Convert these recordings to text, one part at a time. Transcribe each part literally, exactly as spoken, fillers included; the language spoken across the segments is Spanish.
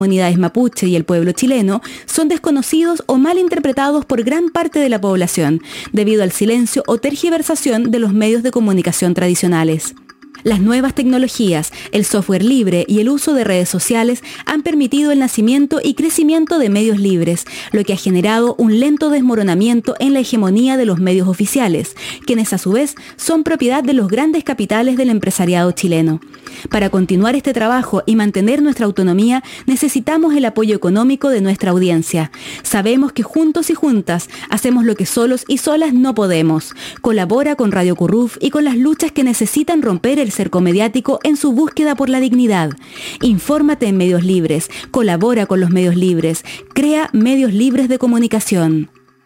comunidades mapuche y el pueblo chileno son desconocidos o mal interpretados por gran parte de la población, debido al silencio o tergiversación de los medios de comunicación tradicionales. Las nuevas tecnologías, el software libre y el uso de redes sociales han permitido el nacimiento y crecimiento de medios libres, lo que ha generado un lento desmoronamiento en la hegemonía de los medios oficiales, quienes a su vez son propiedad de los grandes capitales del empresariado chileno. Para continuar este trabajo y mantener nuestra autonomía, necesitamos el apoyo económico de nuestra audiencia. Sabemos que juntos y juntas hacemos lo que solos y solas no podemos. Colabora con Radio Curruf y con las luchas que necesitan romper el cerco mediático en su búsqueda por la dignidad. Infórmate en medios libres, colabora con los medios libres, crea medios libres de comunicación.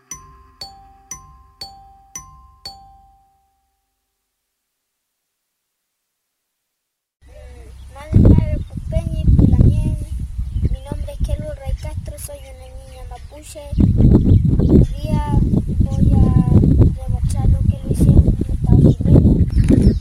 Mi nombre es Kelly Rey Castro, soy una niña mapuche. Hoy día voy a demostrar lo que lo hicieron en Estados Unidos.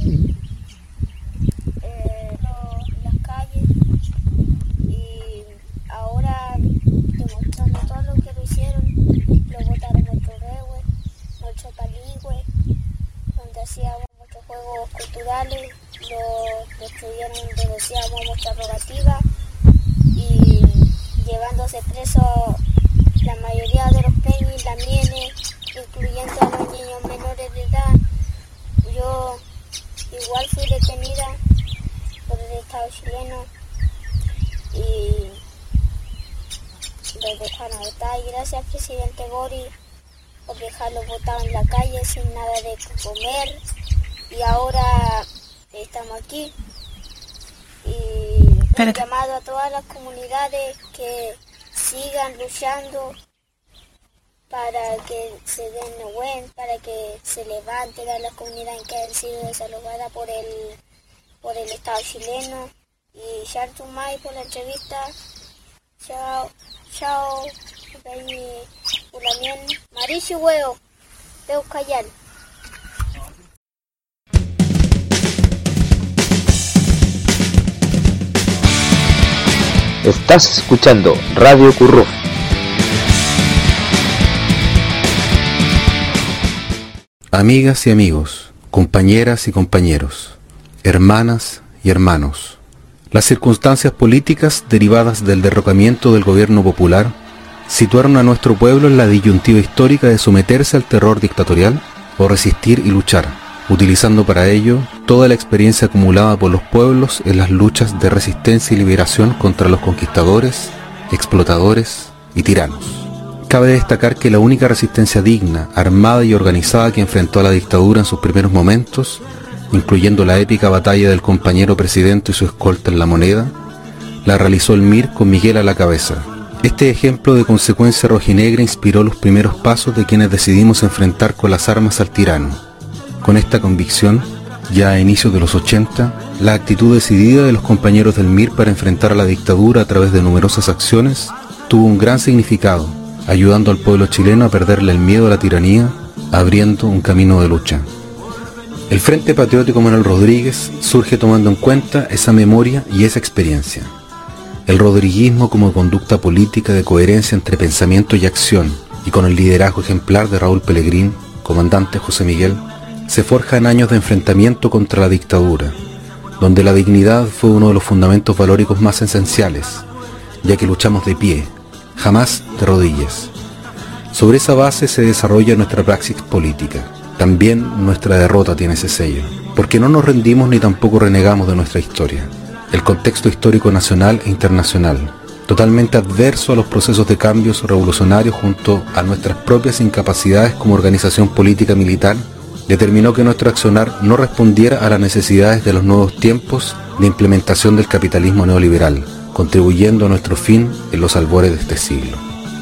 Eh, en las calles y ahora demostrando todo lo que lo hicieron. Lo botaron nuestro rewe, nuestro paligüe, donde hacíamos muchos juegos culturales, lo destruyeron donde decíamos nuestra rogativa y llevándose preso la mayoría de los peñis, la miene, incluyendo a los niños menores de edad. Yo igual fui detenida por el Estado chileno y los dejaron botar. Y gracias al presidente Boric por dejarlos botados en la calle sin nada de comer. Y ahora estamos aquí. Y un llamado a todas las comunidades que sigan luchando para que se den cuenta, para que se levanten a las comunidades que han sido desalojadas por el por el Estado chileno. Y Shartu Mai por la entrevista. Chao, chao, Ulamien, Maricio Huevo, Peucayal. Estás escuchando Radio Curruf. Amigas y amigos, compañeras y compañeros, hermanas y hermanos, las circunstancias políticas derivadas del derrocamiento del gobierno popular situaron a nuestro pueblo en la disyuntiva histórica de someterse al terror dictatorial o resistir y luchar, utilizando para ello toda la experiencia acumulada por los pueblos en las luchas de resistencia y liberación contra los conquistadores, explotadores y tiranos. Cabe destacar que la única resistencia digna, armada y organizada que enfrentó a la dictadura en sus primeros momentos, incluyendo la épica batalla del compañero presidente y su escolta en La Moneda, la realizó el M I R con Miguel a la cabeza. Este ejemplo de consecuencia rojinegra inspiró los primeros pasos de quienes decidimos enfrentar con las armas al tirano. Con esta convicción, ya a inicios de los ochenta, la actitud decidida de los compañeros del M I R para enfrentar a la dictadura a través de numerosas acciones tuvo un gran significado, ayudando al pueblo chileno a perderle el miedo a la tiranía, abriendo un camino de lucha. El Frente Patriótico Manuel Rodríguez surge tomando en cuenta esa memoria y esa experiencia. El rodriguismo como conducta política de coherencia entre pensamiento y acción, y con el liderazgo ejemplar de Raúl Pelegrín, comandante José Miguel, se forja en años de enfrentamiento contra la dictadura, donde la dignidad fue uno de los fundamentos valóricos más esenciales, ya que luchamos de pie, jamás de rodillas. Sobre esa base se desarrolla nuestra praxis política. También nuestra derrota tiene ese sello, porque no nos rendimos ni tampoco renegamos de nuestra historia. El contexto histórico nacional e internacional, totalmente adverso a los procesos de cambios revolucionarios junto a nuestras propias incapacidades como organización política militar, determinó que nuestro accionar no respondiera a las necesidades de los nuevos tiempos de implementación del capitalismo neoliberal, contribuyendo a nuestro fin en los albores de este siglo.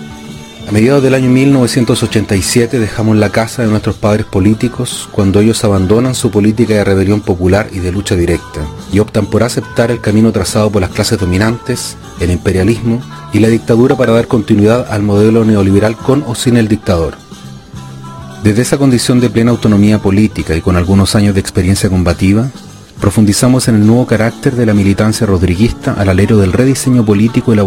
A mediados del año mil novecientos ochenta y siete dejamos la casa de nuestros padres políticos cuando ellos abandonan su política de rebelión popular y de lucha directa y optan por aceptar el camino trazado por las clases dominantes, el imperialismo y la dictadura para dar continuidad al modelo neoliberal con o sin el dictador. Desde esa condición de plena autonomía política y con algunos años de experiencia combativa, Profundizamos en el nuevo carácter de la militancia rodriguista al alero del rediseño político y la